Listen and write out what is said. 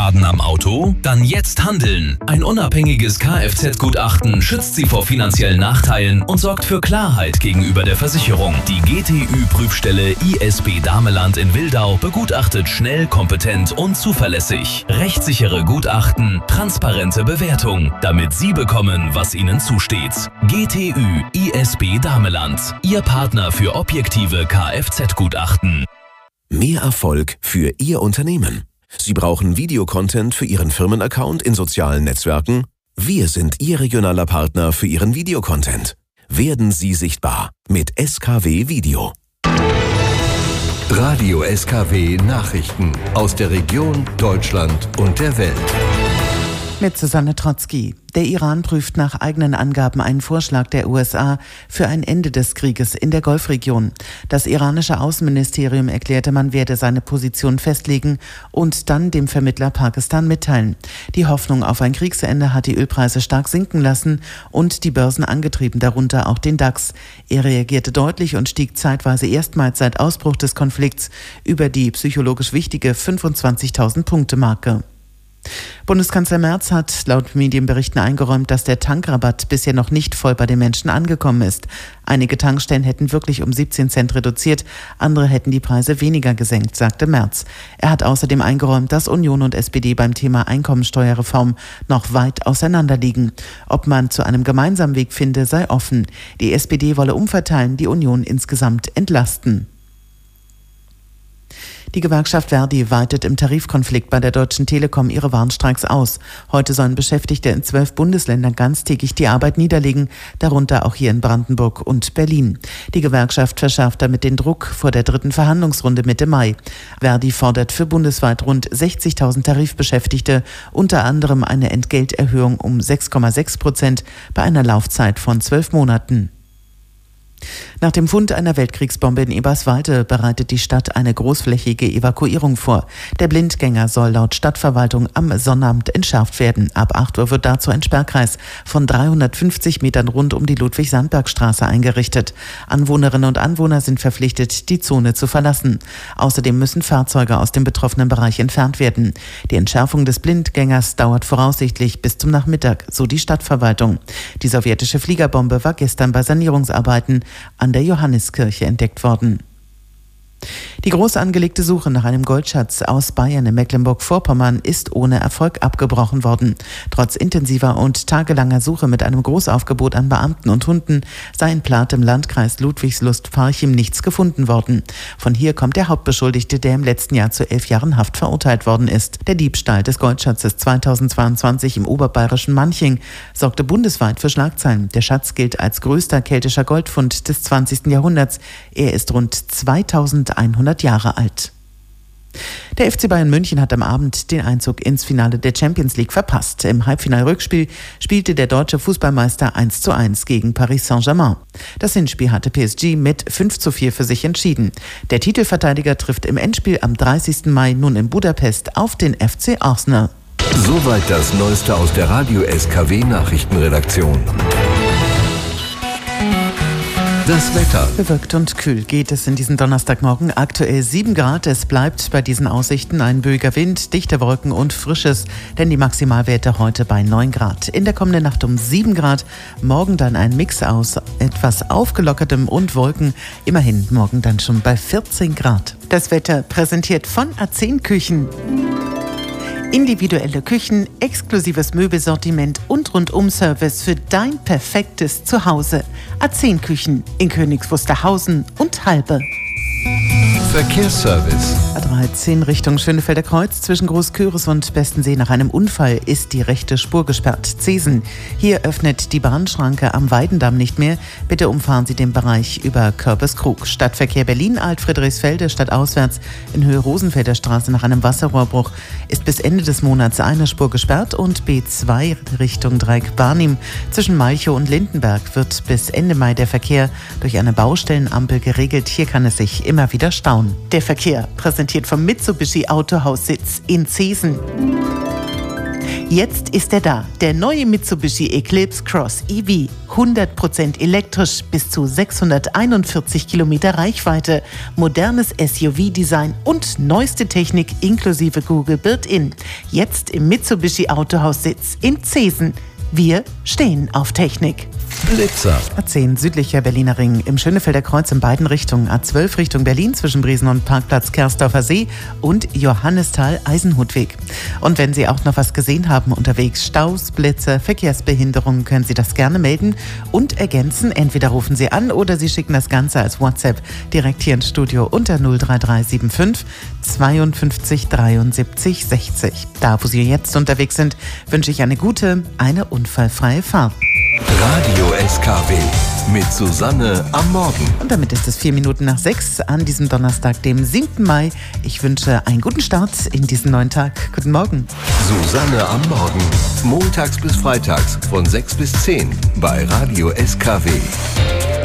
Schaden am Auto? Dann jetzt handeln. Ein unabhängiges Kfz-Gutachten schützt Sie vor finanziellen Nachteilen und sorgt für Klarheit gegenüber der Versicherung. Die GTÜ-Prüfstelle ISB Dameland in Wildau begutachtet schnell, kompetent und zuverlässig. Rechtssichere Gutachten, transparente Bewertung, damit Sie bekommen, was Ihnen zusteht. GTÜ ISB Dameland, Ihr Partner für objektive Kfz-Gutachten. Mehr Erfolg für Ihr Unternehmen. Sie brauchen Videocontent für Ihren Firmenaccount in sozialen Netzwerken? Wir sind Ihr regionaler Partner für Ihren Videocontent. Werden Sie sichtbar mit SKW Video. Radio SKW Nachrichten aus der Region, Deutschland und der Welt. Mit Susanne Trotzki. Der Iran prüft nach eigenen Angaben einen Vorschlag der USA für ein Ende des Krieges in der Golfregion. Das iranische Außenministerium erklärte, man werde seine Position festlegen und dann dem Vermittler Pakistan mitteilen. Die Hoffnung auf ein Kriegsende hat die Ölpreise stark sinken lassen und die Börsen angetrieben, darunter auch den DAX. Er reagierte deutlich und stieg zeitweise erstmals seit Ausbruch des Konflikts über die psychologisch wichtige 25.000-Punkte-Marke. Bundeskanzler Merz hat laut Medienberichten eingeräumt, dass der Tankrabatt bisher noch nicht voll bei den Menschen angekommen ist. Einige Tankstellen hätten wirklich um 17 Cent reduziert, andere hätten die Preise weniger gesenkt, sagte Merz. Er hat außerdem eingeräumt, dass Union und SPD beim Thema Einkommensteuerreform noch weit auseinanderliegen. Ob man zu einem gemeinsamen Weg finde, sei offen. Die SPD wolle umverteilen, die Union insgesamt entlasten. Die Gewerkschaft Verdi weitet im Tarifkonflikt bei der Deutschen Telekom ihre Warnstreiks aus. Heute sollen Beschäftigte in 12 Bundesländern ganztägig die Arbeit niederlegen, darunter auch hier in Brandenburg und Berlin. Die Gewerkschaft verschärft damit den Druck vor der 3. Verhandlungsrunde Mitte Mai. Verdi fordert für bundesweit rund 60.000 Tarifbeschäftigte unter anderem eine Entgelterhöhung um 6,6% bei einer Laufzeit von 12 Monaten. Nach dem Fund einer Weltkriegsbombe in Eberswalde bereitet die Stadt eine großflächige Evakuierung vor. Der Blindgänger soll laut Stadtverwaltung am Sonnabend entschärft werden. Ab 8 Uhr wird dazu ein Sperrkreis von 350 Metern rund um die Ludwig-Sandberg-Straße eingerichtet. Anwohnerinnen und Anwohner sind verpflichtet, die Zone zu verlassen. Außerdem müssen Fahrzeuge aus dem betroffenen Bereich entfernt werden. Die Entschärfung des Blindgängers dauert voraussichtlich bis zum Nachmittag, so die Stadtverwaltung. Die sowjetische Fliegerbombe war gestern bei Sanierungsarbeiten an der Johanniskirche entdeckt worden. Die groß angelegte Suche nach einem Goldschatz aus Bayern in Mecklenburg-Vorpommern ist ohne Erfolg abgebrochen worden. Trotz intensiver und tagelanger Suche mit einem Großaufgebot an Beamten und Hunden sei in Plath im Landkreis Ludwigslust-Parchim nichts gefunden worden. Von hier kommt der Hauptbeschuldigte, der im letzten Jahr zu 11 Jahren Haft verurteilt worden ist. Der Diebstahl des Goldschatzes 2022 im oberbayerischen Manching sorgte bundesweit für Schlagzeilen. Der Schatz gilt als größter keltischer Goldfund des 20. Jahrhunderts. Er ist rund 2100 Jahre alt. Der FC Bayern München hat am Abend den Einzug ins Finale der Champions League verpasst. Im Halbfinal-Rückspiel spielte der deutsche Fußballmeister 1:1 gegen Paris Saint-Germain. Das Hinspiel hatte PSG mit 5:4 für sich entschieden. Der Titelverteidiger trifft im Endspiel am 30. Mai nun in Budapest auf den FC Arsenal. Soweit das Neueste aus der Radio SKW Nachrichtenredaktion. Das Wetter. Bewölkt und kühl geht es in diesem Donnerstagmorgen. Aktuell 7 Grad. Es bleibt bei diesen Aussichten ein böiger Wind, dichte Wolken und Frisches, denn die Maximalwerte heute bei 9 Grad. In der kommenden Nacht um 7 Grad. Morgen dann ein Mix aus etwas aufgelockertem und Wolken. Immerhin morgen dann schon bei 14 Grad. Das Wetter präsentiert von A10 Küchen. Individuelle Küchen, exklusives Möbelsortiment und Rundum-Service für dein perfektes Zuhause. A10 Küchen in Königs Wusterhausen und Halbe. Verkehrsservice. A13 Richtung Schönefelder Kreuz zwischen Großköris und Bestensee. Nach einem Unfall ist die rechte Spur gesperrt. Zesen. Hier öffnet die Bahnschranke am Weidendamm nicht mehr. Bitte umfahren Sie den Bereich über Körperskrug. Stadtverkehr Berlin, Alt-Friedrichsfelde, stadtauswärts in Höhe Rosenfelder Straße nach einem Wasserrohrbruch ist bis Ende des Monats eine Spur gesperrt und B2 Richtung Dreieck Barnim zwischen Malchow und Lindenberg wird bis Ende Mai der Verkehr durch eine Baustellenampel geregelt. Hier kann es sich immer wieder stauen. Der Verkehr präsentiert vom Mitsubishi Autohaus Sitz in Zesen. Jetzt ist er da, der neue Mitsubishi Eclipse Cross EV. 100% elektrisch, bis zu 641 Kilometer Reichweite, modernes SUV-Design und neueste Technik inklusive Google Built-In. Jetzt im Mitsubishi Autohaussitz in Zeesen. Wir stehen auf Technik. Blitzer. A10 südlicher Berliner Ring im Schönefelder Kreuz in beiden Richtungen. A12 Richtung Berlin zwischen Briesen und Parkplatz Kersdorfer See und Johannisthal-Eisenhutweg. Und wenn Sie auch noch was gesehen haben unterwegs, Staus, Blitzer, Verkehrsbehinderungen, können Sie das gerne melden und ergänzen. Entweder rufen Sie an oder Sie schicken das Ganze als WhatsApp direkt hier ins Studio unter 03375 52 73 60. Da, wo Sie jetzt unterwegs sind, wünsche ich eine gute, eine unfallfreie Fahrt. Radio SKW mit Susanne am Morgen. Und damit ist es 5:04 an diesem Donnerstag, dem 7. Mai. Ich wünsche einen guten Start in diesen neuen Tag. Guten Morgen. Susanne am Morgen. Montags bis freitags von 6 bis 10 bei Radio SKW.